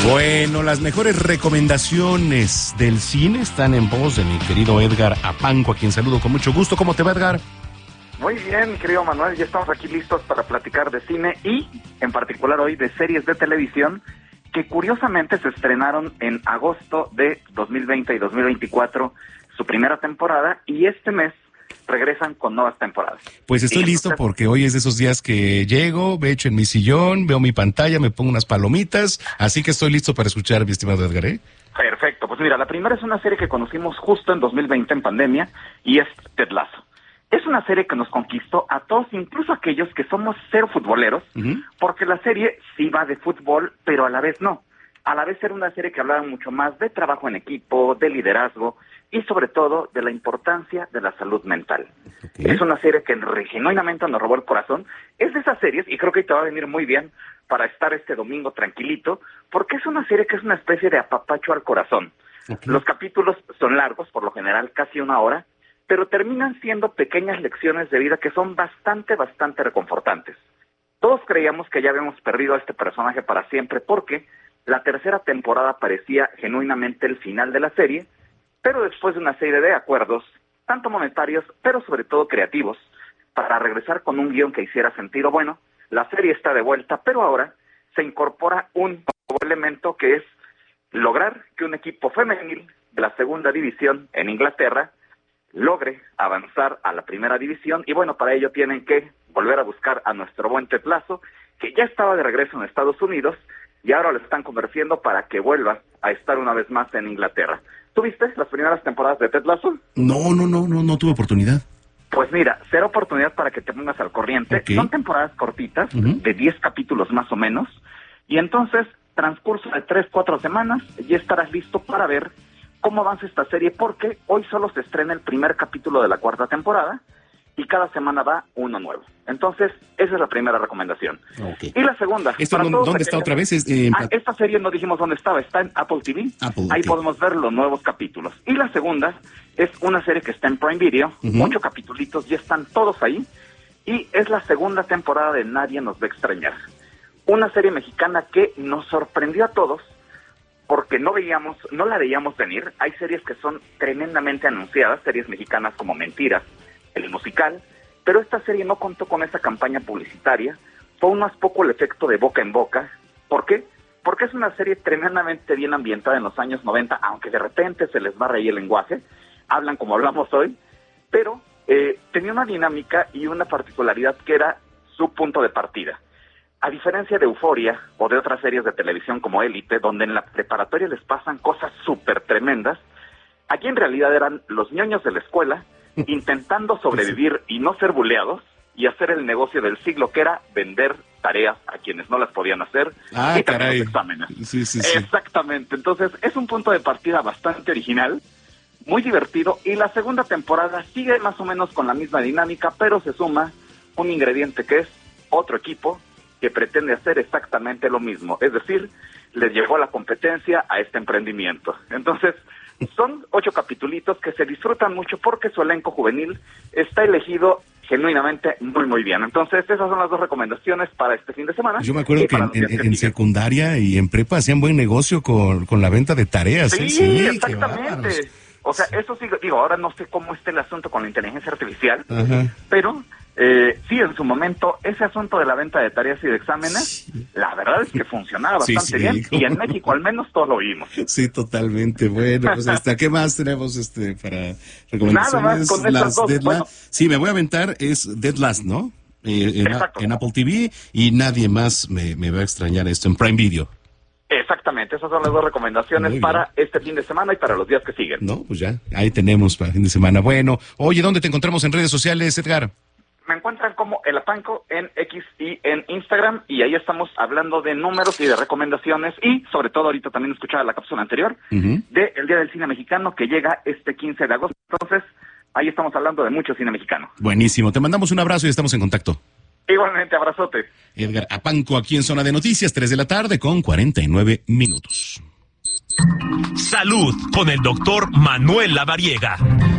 Bueno, las mejores recomendaciones del cine están en voz de mi querido Edgar Apanco, a quien saludo con mucho gusto. ¿Cómo te va, Edgar? Muy bien, mi querido Manuel, ya estamos aquí listos para platicar de cine y, en particular hoy, de series de televisión que curiosamente se estrenaron en agosto de 2020 y 2024, su primera temporada, y este mes regresan con nuevas temporadas. Pues estoy listo porque hoy es de esos días que llego, me echo en mi sillón, veo mi pantalla, me pongo unas palomitas, así que estoy listo para escuchar, mi estimado Edgar, ¿eh? Perfecto, pues mira, la primera es una serie que conocimos justo en 2020 en pandemia y es Ted Lasso. Es una serie que nos conquistó a todos, incluso aquellos que somos cero futboleros, porque la serie sí va de fútbol, pero a la vez no. A la vez era una serie que hablaba mucho más de trabajo en equipo, de liderazgo y sobre todo de la importancia de la salud mental. Okay. Es una serie que genuinamente nos robó el corazón. Es de esas series, y creo que te va a venir muy bien para estar este domingo tranquilito, porque es una serie que es una especie de apapacho al corazón. Okay. Los capítulos son largos, por lo general casi 1 hora, pero terminan siendo pequeñas lecciones de vida que son bastante reconfortantes. Todos creíamos que ya habíamos perdido a este personaje para siempre porque la tercera temporada parecía genuinamente el final de la serie, pero después de una serie de acuerdos, tanto monetarios, pero sobre todo creativos, para regresar con un guión que hiciera sentido, bueno, la serie está de vuelta, pero ahora se incorpora un nuevo elemento que es lograr que un equipo femenil de la segunda división en Inglaterra logre avanzar a la primera división, y bueno, para ello tienen que volver a buscar a nuestro buen Ted Lasso, que ya estaba de regreso en Estados Unidos, y ahora lo están convenciendo para que vuelva a estar una vez más en Inglaterra. ¿Tú viste las primeras temporadas de Ted Lasso? No tuve oportunidad. Pues mira, será oportunidad para que te pongas al corriente. Okay. Son temporadas cortitas, de 10 capítulos más o menos, y entonces, transcurso de 3-4 semanas, ya estarás listo para ver cómo avanza esta serie, porque hoy solo se estrena el primer capítulo de la 4ª temporada y cada semana va uno nuevo. Entonces, esa es la primera recomendación. Okay. Y la segunda... ¿Dónde está otra vez? Esta serie no dijimos dónde estaba, está en Apple TV. Ahí podemos ver los nuevos capítulos. Y la segunda es una serie que está en Prime Video, 8 capítulos, ya están todos ahí, y es la segunda temporada de Nadie nos va a extrañar. Una serie mexicana que nos sorprendió a todos, porque no la veíamos venir. Hay series que son tremendamente anunciadas, series mexicanas como Mentiras, el musical, pero esta serie no contó con esa campaña publicitaria, fue más poco el efecto de boca en boca. ¿Por qué? Porque es una serie tremendamente bien ambientada en los años 90, aunque de repente se les va a reír el lenguaje, hablan como hablamos hoy, pero tenía una dinámica y una particularidad que era su punto de partida. A diferencia de Euforia o de otras series de televisión como Élite, donde en la preparatoria les pasan cosas súper tremendas, aquí en realidad eran los ñoños de la escuela intentando sobrevivir y no ser buleados y hacer el negocio del siglo, que era vender tareas a quienes no las podían hacer y también los exámenes. Sí. Exactamente. Entonces, es un punto de partida bastante original, muy divertido, y la segunda temporada sigue más o menos con la misma dinámica, pero se suma un ingrediente que es otro equipo que pretende hacer exactamente lo mismo, es decir, les llevó la competencia a este emprendimiento. Entonces, son 8 capitulitos que se disfrutan mucho porque su elenco juvenil está elegido genuinamente muy bien. Entonces, esas son las 2 recomendaciones para este fin de semana. Yo me acuerdo que en secundaria y en prepa hacían buen negocio con la venta de tareas. Sí, exactamente. O sea, eso sí, digo, ahora no sé cómo está el asunto con la inteligencia artificial, pero... sí, en su momento, ese asunto de la venta de tareas y de exámenes, la verdad es que funcionaba bastante bien, y en México al menos todos lo oímos. Sí, totalmente. Bueno, pues ¿qué más tenemos para recomendaciones? Nada más con estas 2. Bueno. Sí, me voy a aventar, es Ted Lasso, ¿no? En Apple TV, y nadie más me va a extrañar esto en Prime Video. Exactamente, esas son las 2 recomendaciones para este fin de semana y para los días que siguen. No, pues ya, ahí tenemos para el fin de semana. Bueno, oye, ¿dónde te encontramos en redes sociales, Edgar? Me encuentran como El Apanco en X y en Instagram, y ahí estamos hablando de números y de recomendaciones, y sobre todo ahorita también escuchaba la cápsula anterior de el Día del Cine Mexicano, que llega este 15 de agosto. Entonces, ahí estamos hablando de mucho cine mexicano. Buenísimo, te mandamos un abrazo y estamos en contacto. Igualmente, abrazote. Edgar Apanco, aquí en Zona de Noticias, 3 de la tarde con 49 minutos. Salud con el doctor Manuel Lavariega.